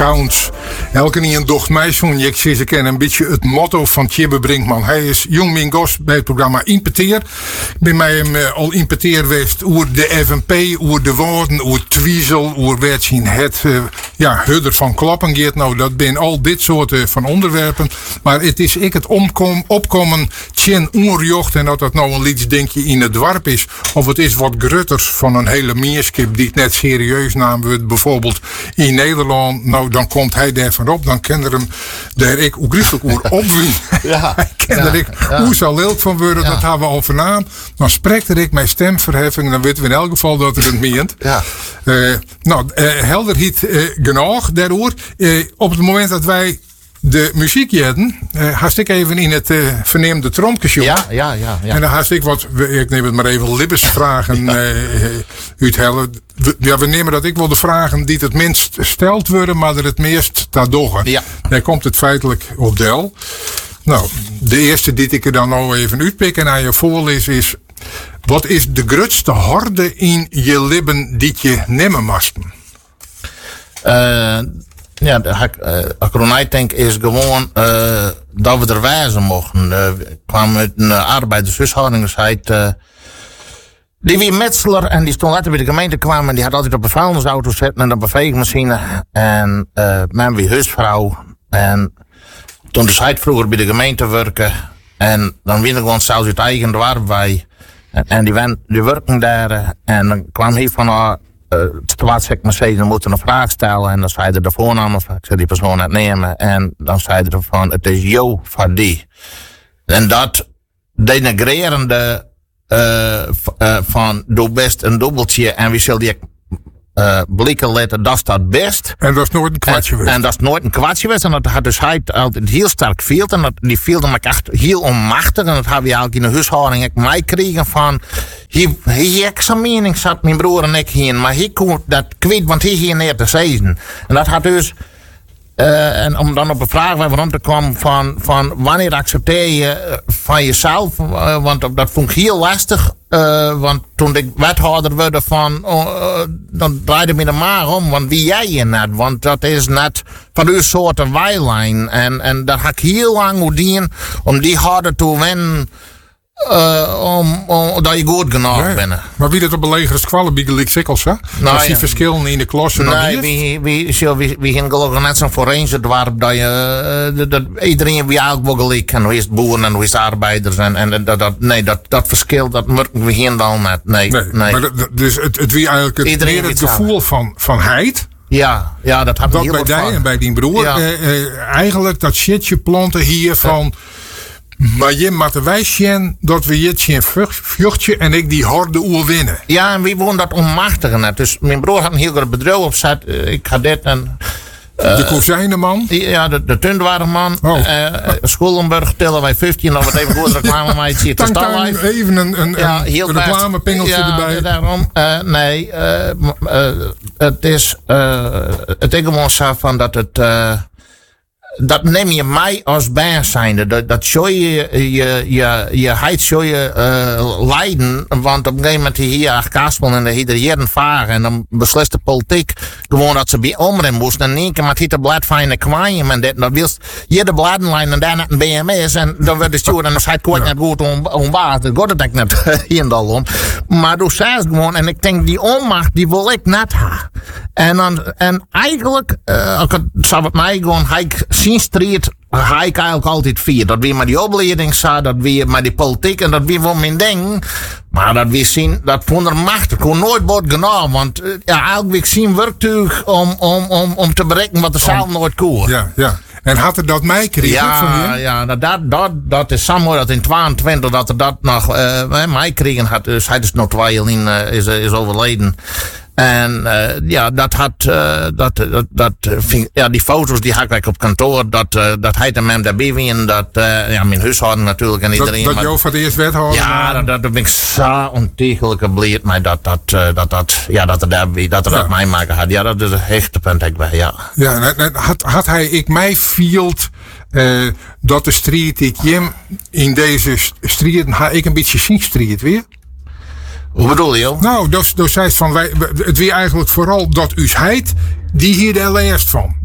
Counts. Elke niet een docht meisje. Ik zie ze kennen een beetje het motto van Tjibbe Brinkman. Hij is jong min gos bij het programma Impeteer. Bij mij hem al Impeteer geweest over de FNP, over de woorden, over Twiesel, over werd zien het Hudder van Kloppengeert. Nou, dat zijn al dit soort van onderwerpen. Maar het is het opkomen tjen oerjocht en dat nou een lietsdenkje in het dorp is. Of het is wat grutters van een hele meerskip die het net serieus namen wordt. Bijvoorbeeld in Nederland. Nou, dan komt hij daar van op. Dan kende hem daar ik ook griezelig oer opwien. Ja. Kende ik hoe zal leuk van worden. Dat hebben we al vernaam. Dan spreekt ik mijn stemverheffing. Dan weten we in elk geval dat het meent. Ja. Helderheid genoeg daarover. Op het moment dat wij de muziek hadden, had ik even in het verneemde trompjeshow. Ja. En dan had ik wat, ik neem het maar even, libbesvragen uithellen. We nemen dat ik wel de vragen die het minst stelt worden, maar er het meest daardoor. Ja. Daar komt het feitelijk op del. Nou, de eerste die ik er dan nou even uitpikken en aan je voorlees is: wat is de grootste horde in je libben die je nemen moesten? De denk is gewoon dat we er wijzen mochten. We kwamen met een arbeidershuishoudingheid. Die wie metselaar en die stond later bij de gemeente kwamen en die had altijd op een vuilnisauto zitten en op een veegmachine. En mijn wie huisvrouw. En toen dus hij vroeger bij de gemeente werken. En dan wien ik gewoon zelfs uit eigen dorp bij. En die werken daar. En dan kwam hij van toen zei ik me dan moeten een vraag stellen. En dan zei hij de voornaam, ik zei die persoon het nemen. En dan zei hij van, het is jou van die. En dat denigrerende van, doe best een dubbeltje. En wie zal die blikken letten, dat is dat best. En dat is nooit een kwartje geweest. En dat is nooit een kwartje geweest. En dat had dus hij altijd heel sterk veelt. En die veelde me echt heel onmachtig. En dat hebben we eigenlijk in de huishouding mij kregen van. Hier zijn mening zat mijn broer en ik hier. Maar hij kon dat kwijt, want hij hier neer te zeggen. En dat had dus. En om dan op een vraag waarom te komen van wanneer accepteer je van jezelf. Want dat vond ik heel lastig. Want toen ik wethouder werd dan draaide me de maag om. Want wie jij je net? Want dat is net van uw soort weilijn. En daar had ik heel lang moeten dienen om die harder te winnen. Dat je goed genoeg bent. Maar wie dat op een legere squallen bij gelijk sikkels, hè? Nou, als die verschillen in de klasse nog niet. We gaan gelukkig net zo'n forense dorp dat iedereen wie eigenlijk wel gelijk. En hoe is het boeren en hoe is het arbeiders en dat verschil dat merken we hier dan net. Nee. Maar dus het wie eigenlijk het gevoel van heid. Ja, dat had dat bij jij en bij die broer. Ja. Eigenlijk dat shitje planten hier van. Maar je moet wij zien dat we hier een vluchtje en ik die harde oer winnen. Ja, en wie woont dat onmachtige net. Dus mijn broer had een heel groot bedrijf opzet. Ik had dit en. De kozijnenman? Ja, de Tundwarenman. Scholenburg tellen wij 15. Dat wordt even goed reclame maar iets hier te staan. Even een reclamepingeltje erbij. Daarom, het is. Het ik gewoon zo van dat het. Dat neem je mij als baas zijnde. Dat show je heid show je lijden. Want op een gegeven moment hier Kaspel en ieder jaren varen. En dan beslist de politiek gewoon dat ze bij omren moesten. En in één keer met hier blad fijne kwaaien en dit. Dat wil je de bladenlijn en daarna een BMS. En dan werd de stuur en dan zei het kort net goed onwaard. Dat gaat het denk ik net hier en dan om. Maar toen zei het gewoon. En ik denk die onmacht die wil ik net hebben. En eigenlijk, zou het mij gewoon, zien street ga ik eigenlijk altijd vier. Dat weer met die opleiding zat, dat weer met die politiek en dat weer van mijn ding. Maar dat weer zien, dat vond er machtig. Kon nooit wordt genomen. Want eigenlijk weer zien werktuig om te bereiken wat de zaal nooit kon. Ja. En had er dat mij kregen? Ja, dat is zo mooi dat in 22 dat er dat nog mij kregen had. Dus hij is nog 2 jaar is overleden. En dat had, die foto's die had ik op kantoor, dat hij en hem daarbij waren, mijn huishouden natuurlijk en iedereen. Dat jou voor de eerste wethouder? Ja, dat ben ik zo ontiegelijk blij met dat mij maken had. Ja, dat is een hechte punt ik bij, ja. Ja, had hij mij field dat de street ik Jim in deze street, had ik een beetje zien street weer? Hoe bedoel je? Nou, dat zei van het weer eigenlijk vooral dat usheid die hier de eerst van.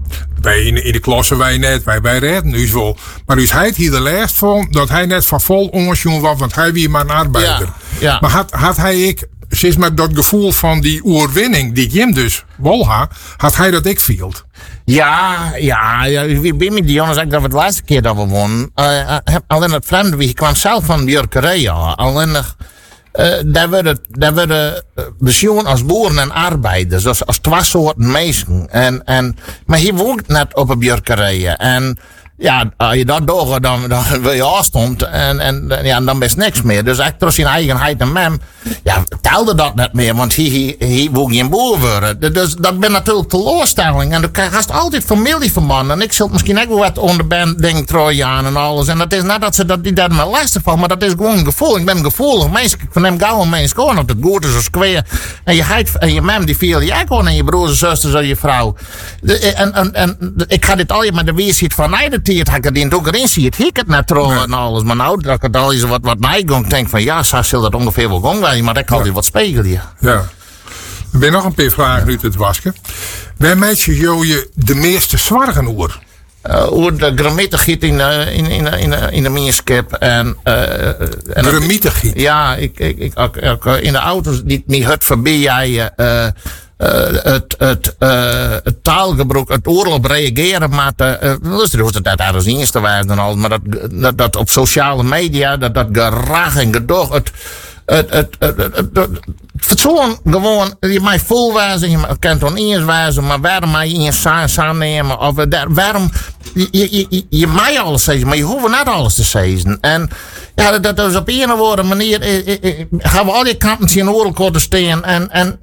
in de klasse wij net, wij redden dus wel. Maar dus hij hier de les van dat hij net van vol ongezoen was, want hij wie maar een arbeider. Ja. Maar had hij sinds met dat gevoel van die oorwinning die Jim dus wel had hij dat ik vielt. Ja, wie ben je die jongens eigenlijk dat we de laatste keer dat we wonnen. Alleen het vreemde, wie kwam zelf van Björkerij. Alleen daar werden bezoen als boeren en arbeiders, als twee soorten mensen. Maar hier woont net op een Björkerij. En ja, als je dat doorgaat, dan wil je afstond en dan best niks meer. Dus eigenlijk door zijn eigenheid en mem, telde dat net meer, want hier wil geen boer worden. Dus dat ben natuurlijk teleurstelling. En dan krijg je altijd familie van man. En ik zult misschien ook wel wat onder ben, denk Trojan en alles. En dat is net dat ze die daar maar lastig van, maar dat is gewoon een gevoel. Ik ben een gevoelig mens. Ik verneem gauw een mens gewoon op het goed is als kweer. En je heid en je mem, die viel je ook gewoon en je broers en zusters en je vrouw. En ik ga dit al je met de weerziet van Nijden. Het had ik het ook erin zie het het net trouwen en alles. Maar nou, dat ik het al eens wat nijgong denk van ja, zo zal dat ongeveer wel gong zijn, maar ik kan die wat spegelen. Ja. Er zijn nog een paar vragen uit het wasken. Waar meet je de meeste zwargen oor? Hoe de gramietengiet in de meerskip Gramietengiet? Ja, ik in de auto's die hut voorbij jij het taalgebruik, het oorlog reageren met dat daar als eerste waren en alles, maar dat op sociale media, dat gerag en gedoog, het fatsoen gewoon, je mij vol wijzen, je kent dan eens wijzen, maar waarom mij in je nemen, of waarom, je mij alles zeggen, maar je hoeft niet alles te zeggen. En ja, dat is op een of andere manier, gaan we al die kanten in oorlog staan en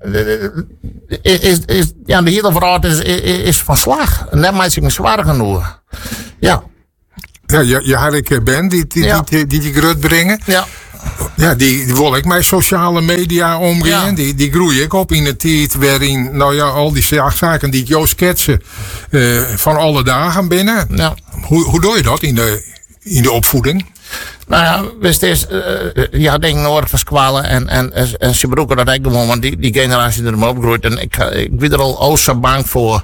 de hele verhaal is van slag. En dat maakt zich zwaar genoeg. Ja. Ja, je had ik Ben die grut brengen. Ja. Ja, die wil ik met sociale media omgaan. Ja. Die groei ik op in een tijd waarin, al die zaken die ik jou schetsen, van alle dagen binnen. Ja. Hoe doe je dat in de opvoeding? Nou ja, wist is, denk nodig van squalen en ze broeken dat ik gewoon, want die generatie er maar opgroeit en ik ben er al zo bang voor.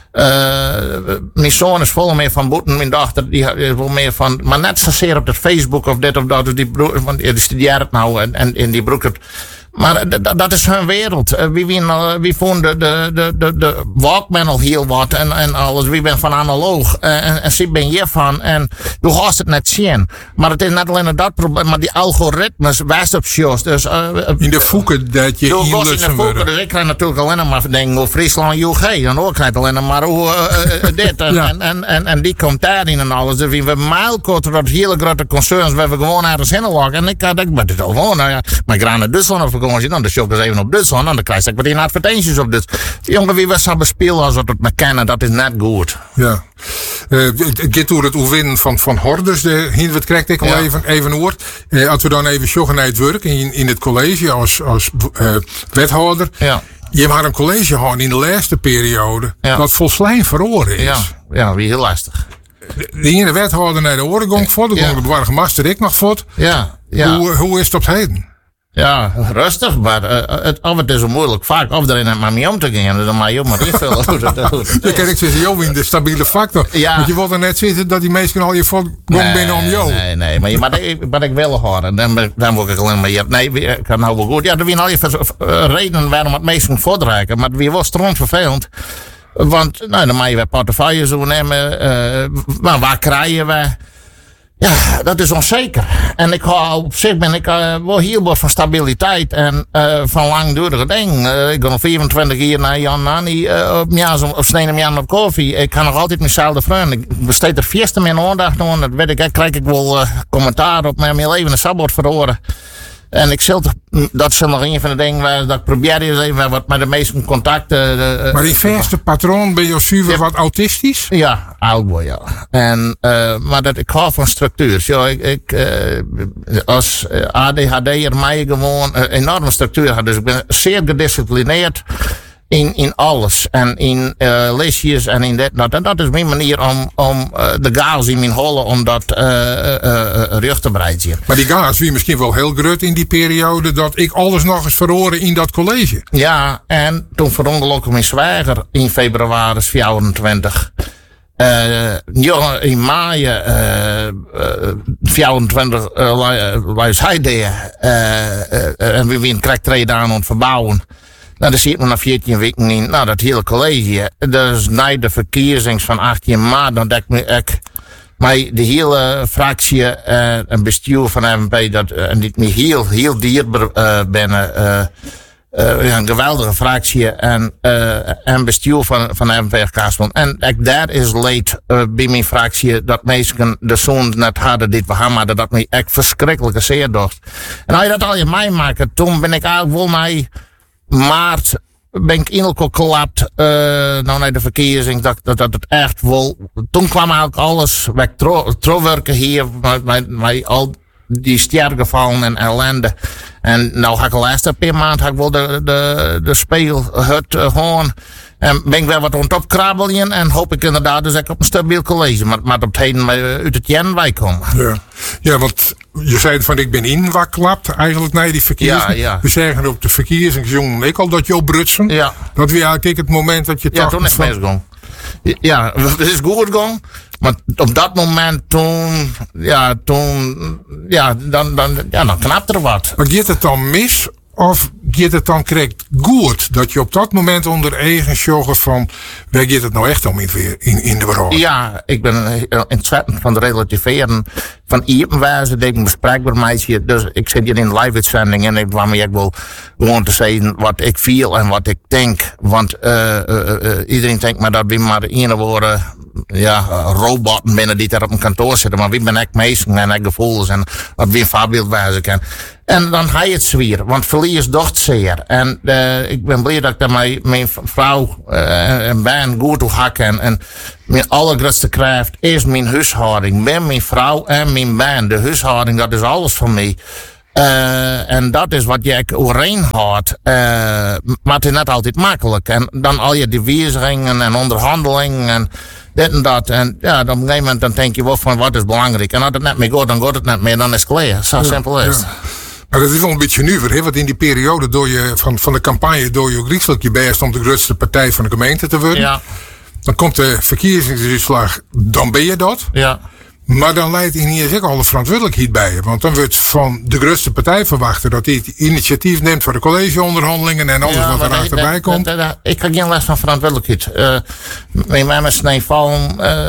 Mijn zoon is vol meer van boeten, mijn dochter die is wel meer van, maar net zozeer op het Facebook of dit of dat, dus die studeert het nou en die broekt het. Maar dat is hun wereld. Wie vonden de Walkman al heel wat en alles. Wie ben van analoog. En ze ben je van. En du gaat het net zien. Maar het is net alleen dat probleem. Maar die algoritmes wijst op shows. Dus, in de voeken dat je in de voeken. Dus ik krijg natuurlijk alleen maar denken hoe Friesland UK. Dan ook krijg ik alleen maar hoe dit. En die komt daarin en alles. Dus we mijlkorten dat hele grote concerns. Waar we gewoon ergens heen lopen. En ik denk, maar dit is gewoon. Maar graag naar Duitsland of dan de show eens even op Duitsland. Dan krijg ik wat in advertenties op. Dus jongen, wie was aan bespelen als dat het me kennen, dat is net goed. Ja. Het gaat door het oefenen van hordes. Wat krijg ik al even hoor. Als we dan even joggen naar het werk in het college als wethouder. Ja. Je hebt een college gehad in de laatste periode. Ja. Dat volslijn verloren is. Ja, wie heel lastig. De ene wethouder naar de oorgong voor. De gong de master ik nog voor. Ja. Hoe is het op het heden? Ja, rustig, maar het is zo moeilijk vaak of erin maar mee om te gaan. Dan maar je maar invullen hoe dat doet. Dan kan ik zeggen, joh, in de stabiele factor. Ja. Want je wilt er net zitten dat die mensen al je volk binnen om jou. Nee, maar ik wil horen. Dan word ik alleen maar hier. Nee, ik kan nou wel goed. Ja, er zijn al je redenen waarom het meesten voortreiken. Maar wie was stront vervelend. Want, dan mag je weer portefeuille zo nemen. Maar waar krijgen we? Ja, dat is onzeker. En op zich ben ik wel heel wat van stabiliteit en van langdurige dingen. Ik ga nog 24 jaar naar Jan Nani op snijden op koffie. Ik kan nog altijd mezelfde vrienden. Ik besteed er vierste mijn aandacht aan. Dat weet ik, krijg ik wel commentaar op mijn leven een sabbat verloren. En dat is nog een van de dingen dat ik probeer even wat met de meeste contacten. Maar die verste patroon ben je super wat autistisch? Ja, oudboy, ja. Maar ik hou van structuur. Ja, als ADHD'er mij gewoon een enorme structuur had. Dus ik ben zeer gedisciplineerd. In alles. En in lesjes en in dit. En dat is mijn manier om de gaas in mijn hollen om dat rug te breiden. Maar die gaas wie misschien wel heel groot in die periode dat ik alles nog eens verloren in dat college. Ja, en toen verongelukte mijn zwager in februari 24. in mei 24 was hij daar. En we zijn krijgt 3 dagen aan het verbouwen. Nou, daar zit me na 14 weken in. Nou, dat hele college. Dus na de verkiezings van 18 maart, dan denk ik maar de hele fractie en bestuur van MNP, dat en die me heel dierbaar binnen. Een geweldige fractie en bestuur van MNP Kaasland. En daar is leed bij mijn fractie dat mensen de zoon net hadden dit we hadden, dat me echt verschrikkelijk zeer dacht. En als je dat al je mij maakt, toen ben ik eigenlijk wel naar maart ben ik in elkaar geklapt, nou naar de verkiezing, dat het echt wel, toen kwam eigenlijk alles weg terugwerken hier, met al die stergevallen en ellende. En nou ga ik de laatste paar maanden heb ik wel de speelhut gewoon. En ben ik weer wat rond opkrabbelen en hoop ik inderdaad dus ik op een stabiel college. Maar op het heden uit het Jen wij komen. Ja, want je zei van ik ben ingeklapt eigenlijk naar die verkiezingen. Ja. We zeggen op de verkiezingsjongen ik al dat je brutsen. Ja. Dat we eigenlijk het moment dat je toen is het misgegaan. Ja, het is goed gegaan. Maar op dat moment dan knapt er wat. Maar gaat het dan mis? Of gaat het dan correct goed? Dat je op dat moment onder eigen zorgen van, waar gaat het nou echt om in de wereld? Ja, ik ben ontzettend van de relativeren van Iepenwijze, denk ik bespreekbaar meisje. Dus ik zit hier in de live-uitzending en ik kwam me wel gewoon te zeggen wat ik voel en wat ik denk. Want iedereen denkt maar dat we maar de ene worden, robotten binnen die daar op een kantoor zitten. Maar wie ben ik meesten en ik gevoelens en wat wie een voorbeeld wijzen kan. En dan ga je het zwier, want verlies docht zeer. En ik ben blij dat ik daar mijn vrouw en baan goed toe hakken. En mijn allergrootste kracht is mijn huishouding. Met mijn vrouw en mijn baan. De huishouding, dat is alles voor mij. En dat is wat je overeen houdt. Maar het is net altijd makkelijk. En dan al je die wijzigingen en onderhandelingen en dit en dat. En ja, op een gegeven moment dan denk je wel van wat is belangrijk. En als het net meer gaat, dan gaat het net meer. Dan is het klaar. Zo simpel is het. Maar dat is wel een beetje nuver, hè? Want in die periode van de campagne door je ook Griekelijk best om de grootste partij van de gemeente te worden. Ja. Dan komt de verkiezingsuitslag, dan ben je dat. Ja. Maar dan leidt hier zeker al de verantwoordelijkheid bij je. Want dan wordt van de grootste partij verwachten dat hij het initiatief neemt voor de collegeonderhandelingen en alles wat er achterbij komt. Ik heb geen les van verantwoordelijkheid. Mijn mama snij vallen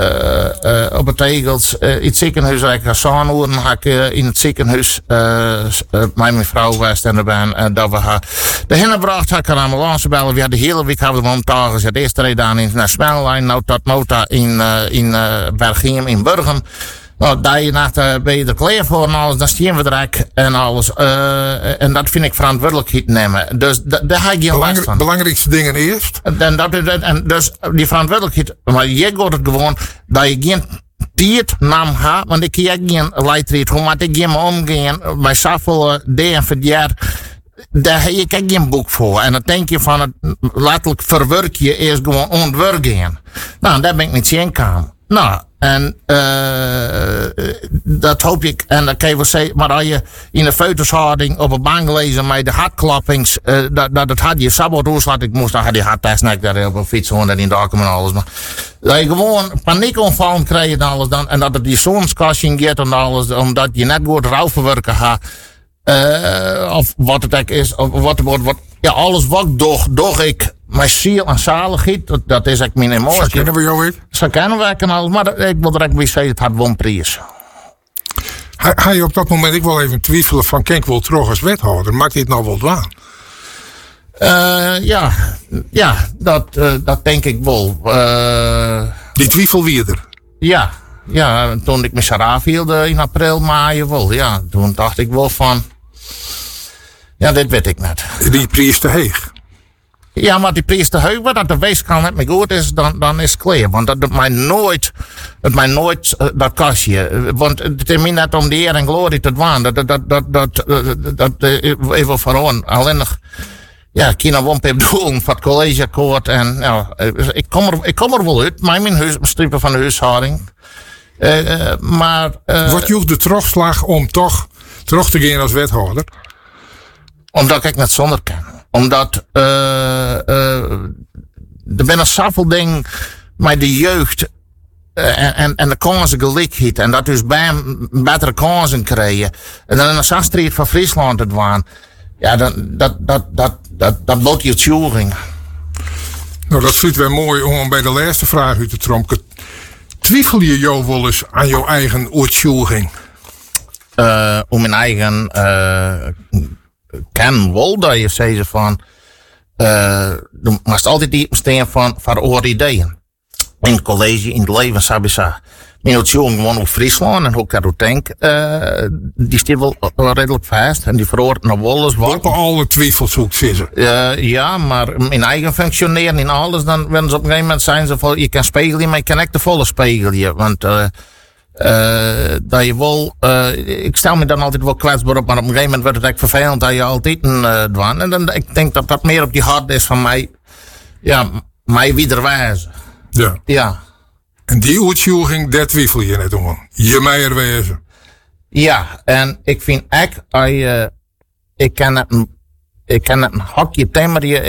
op het tegels. In het ziekenhuis waar ik ga samenhoren, ga ik in het ziekenhuis mijn vrouw was en dat we haar de hinnebracht, had ik een ambulance bellen. We hadden de hele week hadden we om taal gezet. Eerst rijden in naar Smelijn, nou tot nota in Berghem in Burgum. Nou, daar nacht ben je er klaar voor en alles, dan stien we direct en alles. En dat vind ik verantwoordelijkheid nemen. Dus daar ga ik geen last van. Belangrijkste dingen eerst. En dus die verantwoordelijkheid, maar je gaat het gewoon dat je geen tijd nam ha, want ik heb geen leidtrijd, hoe moet ik geen omgaan bij zoveel dagen voor het jaar. Daar heb je geen boek voor. En dan denk je van het letterlijk verwerk je eerst gewoon ontwerken. Nou, daar ben ik niet zien kan. Nou, en dat hoop ik. En dan kan je wel zeggen, maar als je in de feutushouding op een bank lezen met de hartklappings, dat het had je sabotoes had, ik moest dan had die harttestnek daar op een fiets en in de document en alles. Maar dat je gewoon paniekaanvallen krijgt en alles dan, en dat het die zonskastje gaat en alles, omdat je net goed rouwverwerken gaat. Of wat het ook is, of wat ja, alles wat doch ik mijn ziel en zaligheid, dat is echt mijn emotie. Zo kennen we jou weer. Zo kennen we en alles, maar ik wil direct weer zeggen, het had wel een prijs. Ga je op dat moment ik wel even twijfelen van, kan ik wel terug als wethouder? Maakt dit nou wel dwaan? Ja, dat denk ik wel. Die twijfel wie er? Ja, toen ik me Sarah viel in april, mei wel. Ja, toen dacht ik wel van, ja, dit weet ik net. Die prijs te heeg. Ja, maar die prijs te heug, wat dat de weeskant net meer goed is, dan is het klaar. Want dat mij nooit dat kastje. Want het is net om de eer en glorie te doen. Dat even vooral alleen nog. Ja, ik kan wel een doen van het collegeakkoord. En ja, ik kom er wel uit. Mijn strippen van de huishouding. Maar wat joeg de terugslag om toch terug te gaan als wethouder? Omdat ik net zonder kan. Omdat er ben een zoveel dingen met de jeugd en de kansengelijkheid. En dat dus bij betere kansen krijgen. En dan in de Zandstreek van Friesland het waren. Ja, dat wordt je tjoering. Nou, dat vindt wij mooi om bij de laatste vraag uit te trompen. Twijfel je jou wel eens aan jouw eigen oortjoering? Om mijn eigen ken wel dat je zegt van je moet altijd die staan van oor ideeën. In het college, in het leven, sabisa. Mijn oortjoering gewoon op Friesland en ook dat denk die staat wel redelijk vast en die veroordeelt nog wel eens wat. Op alle twijfels zoekt ze. Ja, maar in eigen functioneren in alles, dan werden ze op een gegeven moment zijn ze van je kan spelen, maar je kan echt de volle spelen. Want dat je wel, ik stel me dan altijd wel kwetsbaar op, maar op een gegeven moment wordt het echt vervelend dat je altijd een dwan. En dan, ik denk dat dat meer op die hart is van mij, ja, mij wederwijzen. Ja. Ja. En die oortjoering, daar twijfel je net om. Je meier wezen. Ja, en ik vind echt, ik kan het een hokje timmeren,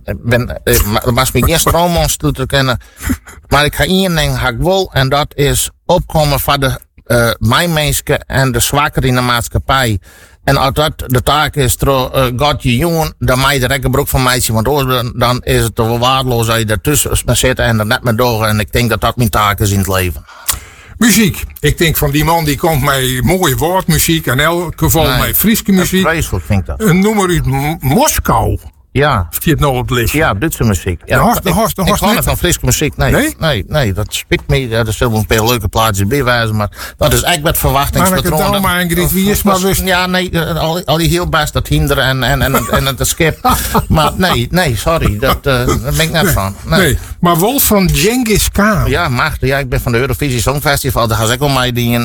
was me eerst romans toe te kennen, maar ik ga één ding ik wel, en dat is opkomen van de mijn mensen en de zwakker in de maatschappij. En als dat de taak is, God je jongen, dan mag je de rekkenbroek van meisje, want dan is het wel waardeloos dat je ertussen zit en er net mee door. En ik denk dat dat mijn taak is in het leven. Muziek. Ik denk van die man die komt met mooie woordmuziek. In elk geval met Frieske muziek. Vreselijk vind ik dat. Een nummer uit Moskou. Ja. Of die het nou op ligt. Ja, Duitse muziek. Ja, ik hou niet van Friese muziek. Nee, dat spiekt me. Ja, er zullen een paar leuke plaatjes bij wijzen, maar dat is echt met verwachtingspatronen. Maar maar een griet wie is maar wist. Ja, nee, al die heel best dat hinderen en het skip. Maar nee, sorry, daar ben ik net van. Nee, maar wel van Genghis Khan. Ja, machtig. Ja, ik ben van de Eurovisie Songfestival, daar ga ik ook mee dienen.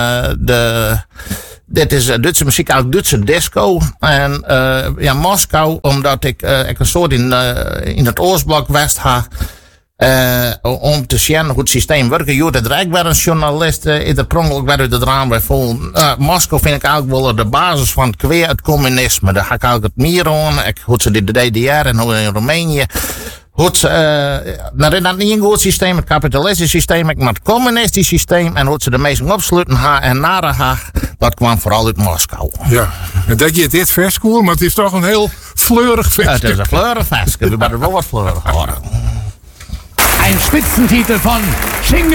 En dit is Duitse muziek, eigenlijk Duitse disco. En ja, Moskou, omdat ik een soort in het Oostblok West ha. Om te zien hoe het systeem werkt. Je er ook weer een journalist in de prongelijk werd uit het raam bij vol. Moskou vind ik eigenlijk wel de basis van het communisme. Daar ga ik eigenlijk het meer aan. Hoe ze de DDR en hoe in Roemenië. Dat is niet een goed systeem, het kapitalistisch systeem, maar het communistisch systeem. En hoe ze de meesten opsluiten en naren, dat kwam vooral uit Moskou. Ja, en dat je dit verskoel, maar het is toch een heel fleurig vers. Het is een fleurig vers, we moeten wel wat fleurig horen. Ein Spitzentitel von